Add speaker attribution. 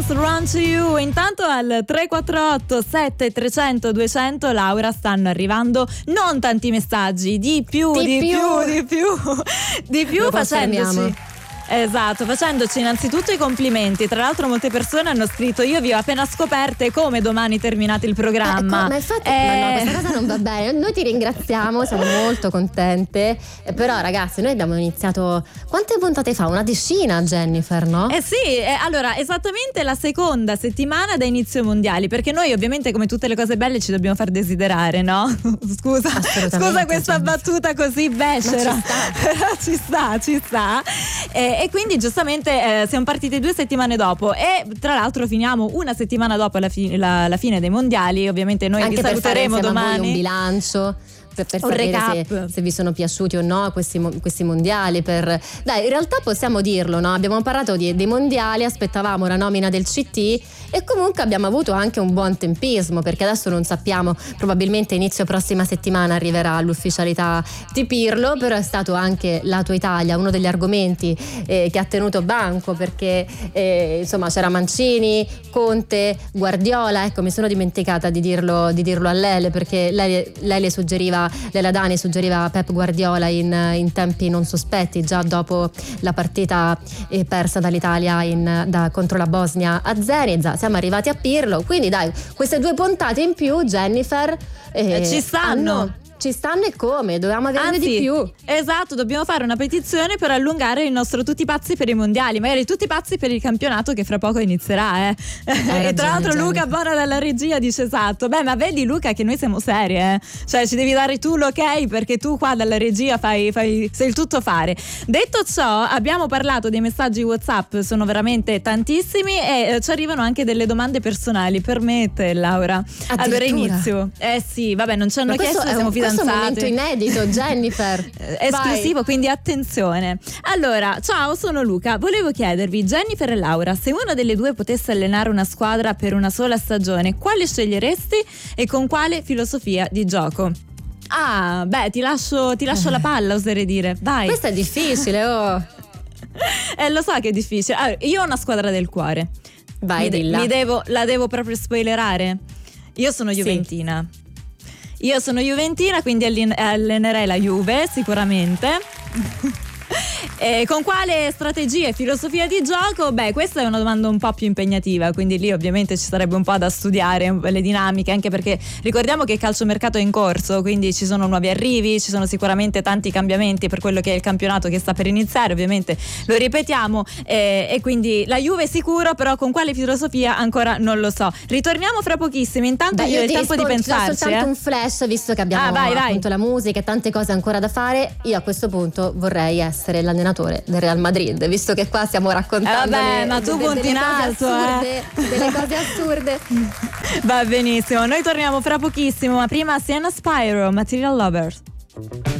Speaker 1: Dance Run to You. Intanto al 348 7300 200 Laura stanno arrivando non tanti messaggi, di più facendoci. Esatto, facendoci innanzitutto i complimenti. Tra l'altro molte persone hanno scritto: io vi ho appena scoperte, come domani terminate il programma.
Speaker 2: Ma infatti no, questa cosa non va bene. Noi ti ringraziamo, siamo molto contente. Però ragazzi, noi abbiamo iniziato, quante puntate fa? Una decina, Jennifer, no?
Speaker 1: Sì, allora esattamente la seconda settimana da inizio mondiali, perché noi ovviamente, come tutte le cose belle, ci dobbiamo far desiderare, no? Scusa questa battuta così becera. Ci sta. E quindi giustamente siamo partiti 2 settimane dopo, e tra l'altro finiamo una settimana dopo la fine dei mondiali. Ovviamente noi
Speaker 2: anche
Speaker 1: vi saluteremo domani.
Speaker 2: A voi un bilancio per sapere se vi sono piaciuti o no questi mondiali. Dai, in realtà possiamo dirlo, no? Abbiamo parlato dei mondiali, aspettavamo la nomina del CT e comunque abbiamo avuto anche un buon tempismo, perché adesso non sappiamo, probabilmente inizio prossima settimana arriverà l'ufficialità di Pirlo, però è stato anche la tua Italia uno degli argomenti che ha tenuto banco, perché insomma c'era Mancini, Conte, Guardiola. Ecco, mi sono dimenticata di dirlo a Lele, perché lei le suggeriva, Lela Dani suggeriva Pep Guardiola in tempi non sospetti, già dopo la partita persa dall'Italia contro la Bosnia a Zenica. Siamo arrivati a Pirlo, quindi dai, queste 2 puntate in più, Jennifer,
Speaker 1: ci stanno.
Speaker 2: Ci stanno, e come? Dovevamo averne di più.
Speaker 1: Esatto, dobbiamo fare una petizione per allungare il nostro Tutti pazzi per i mondiali, magari tutti pazzi per il campionato che fra poco inizierà, e tra l'altro Luca Bona dalla regia dice esatto. Beh, ma vedi Luca che noi siamo seri, cioè ci devi dare tu l'ok, perché tu qua dalla regia sei il tutto fare. Detto ciò, abbiamo parlato dei messaggi WhatsApp, sono veramente tantissimi, e ci arrivano anche delle domande personali per me e te, Laura. Allora inizio. Sì, vabbè, non ci hanno chiesto se siamo fidanzati.
Speaker 2: Questo è un momento inedito, Jennifer.
Speaker 1: Esclusivo.
Speaker 2: Vai.
Speaker 1: Quindi attenzione. Allora, ciao, sono Luca. Volevo chiedervi, Jennifer e Laura, se una delle due potesse allenare una squadra per una sola stagione, quale sceglieresti e con quale filosofia di gioco? Ah, beh, ti lascio la palla, oserei dire. Vai.
Speaker 2: Questo è difficile, oh.
Speaker 1: Lo so che è difficile. Allora, io ho una squadra del cuore.
Speaker 2: Vai, dilla.
Speaker 1: La devo proprio spoilerare? Io sono juventina. Io sono juventina, quindi allenerei la Juve sicuramente. Con quale strategia e filosofia di gioco? Beh, questa è una domanda un po' più impegnativa, quindi lì ovviamente ci sarebbe un po' da studiare le dinamiche, anche perché ricordiamo che il calciomercato è in corso, quindi ci sono nuovi arrivi, ci sono sicuramente tanti cambiamenti per quello che è il campionato che sta per iniziare, ovviamente lo ripetiamo, e quindi la Juve sicuro, però con quale filosofia ancora non lo so. Ritorniamo fra pochissimo, intanto io ho il tempo di pensarci.
Speaker 2: Soltanto un flash, visto che abbiamo appunto la musica e tante cose ancora da fare. Io a questo punto vorrei essere l'allenatore del Real Madrid, visto che qua stiamo raccontando
Speaker 1: ma tu punti in alto,
Speaker 2: delle cose assurde.
Speaker 1: Va benissimo, noi torniamo fra pochissimo, ma prima Sienna Spyro, Material Lovers.